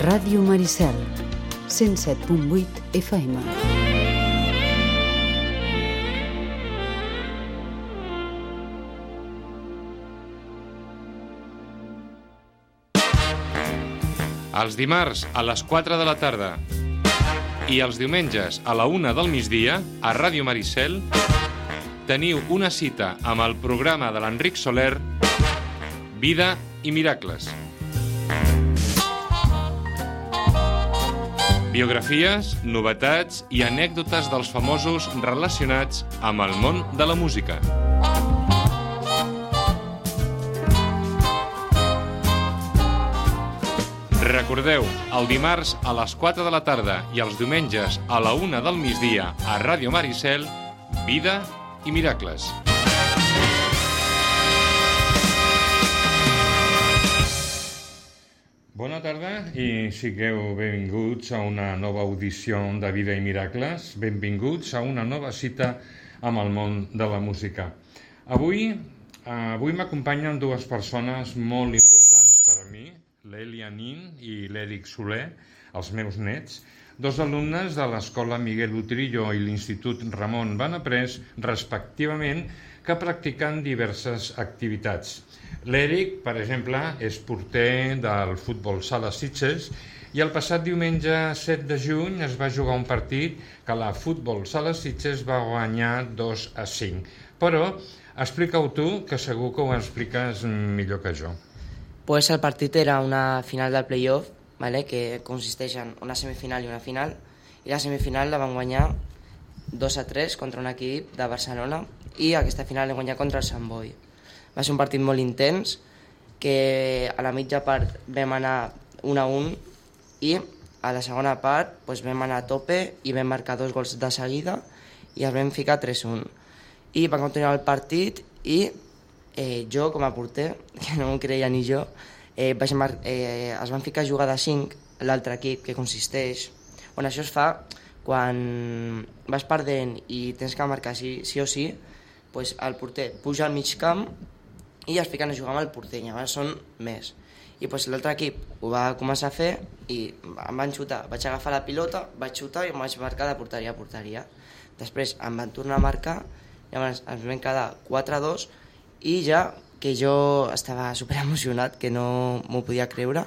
Ràdio Maricel, 107.8 FM. Els dimarts a les 4 de la tarda i els diumenges a la 1 del migdia a Ràdio Maricel teniu una cita amb el programa de l'Enric Soler, Vida i Miracles. Biografies, novetats i anècdotes dels famosos relacionats amb el món de la música. Recordeu, el dimarts a les 4 de la tarda i els diumenges a la 1 del migdia a Ràdio Maricel, Vida i Miracles. Bona tarda i sigueu benvinguts a una nova audició de Vida i Miracles. Benvinguts a una nova cita amb el món de la música. Avui m'acompanyen dues persones molt importants per a mi, l'Elia Nin i l'Eric Soler, els meus nets, dos alumnes de l'Escola Miguel Utrillo i l'Institut Ramon Benaprés, respectivament, que practiquen diverses activitats. L'Eric, per exemple, és porter del futbol sala Sitges i el passat diumenge 7 de juny es va jugar un partit que la futbol sala Sitges va guanyar 2-5. Però explica-ho tu, que segur que ho expliques millor que jo. Pues el partit era una final del playoff, ¿vale? Que consisteix en una semifinal i una final, i la semifinal la van guanyar 2-3 contra un equip de Barcelona i aquesta final la van guanyar contra el Sant Boi. Va ser un partit molt intens, que a la mitja part vam anar 1-1 i a la segona part pues, vam anar a tope i vam marcar 2 gols de seguida i els vam ficar 3-1. I va continuar el partit i jo, com a porter, que no m'ho creia ni jo, es van ficar a jugar de 5 l'altre equip, que consisteix... Bueno, això es fa quan vas perdent i tens que marcar sí o sí, pues el porter puja al mig camp i es fiquen a jugar amb el porter, i llavors són més. I pues, l'altre equip ho va començar a fer i em van xutar. Vaig agafar la pilota, vaig xutar i em vaig marcar de porteria a porteria. Després em van tornar a marcar, llavors ens vam quedar 4-2 i ja, que jo estava superemocionat, que no m'ho podia creure,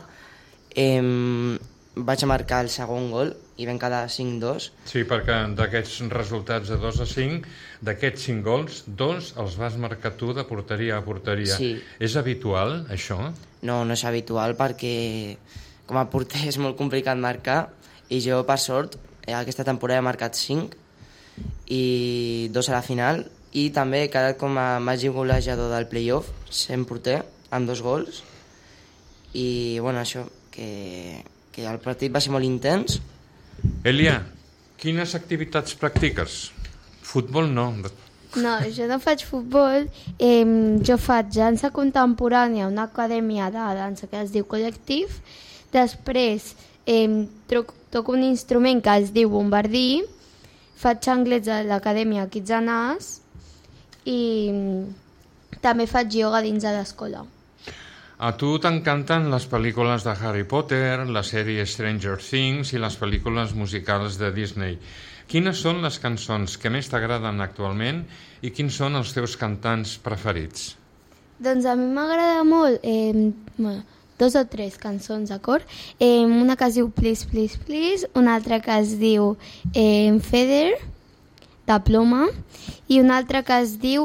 vaig marcar el segon gol i vam quedar 5-2. Sí, perquè d'aquests resultats de 2-5, d'aquests 5 gols, 2 els vas marcar tu de porteria a porteria. Sí. És habitual, això? No, no és habitual perquè com a porter és molt complicat marcar i jo, per sort, aquesta temporada he marcat 5 i 2 a la final. I també he quedat com a màxim golejador del playoff, sent porter, amb 2 gols. I, bueno, això, que el partit va ser molt intens. Elia, quines activitats practiques? Futbol no. No, jo no faig futbol. Jo faig dansa contemporània a una acadèmia de dansa que es diu Col·lectiv. Després toco un instrument que es diu bombardí. Faig anglès a l'acadèmia Kids and Us. I també faig ioga dins de l'escola. A tu t'encanten les pel·lícules de Harry Potter, la sèrie Stranger Things i les pel·lícules musicals de Disney. Quines són les cançons que més t'agraden actualment i quins són els teus cantants preferits? Doncs a mi m'agrada molt 2 o 3 cançons, d'acord? Una que es diu Please, Please, Please, una altra que es diu Feather, de Ploma, i una altra que es diu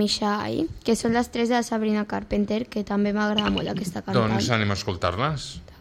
Mishai, que són les 3 de Sabrina Carpenter, que també m'agrada molt aquesta cantant. Doncs anem a escoltar-les.